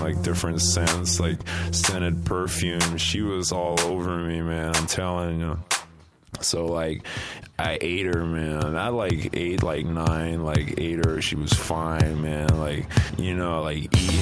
like different scents, like scented perfume. She was all over me, man. I'm telling you. So like I ate her, man. I like ate like 9, like ate her. She was fine, man. Like, you know, like eating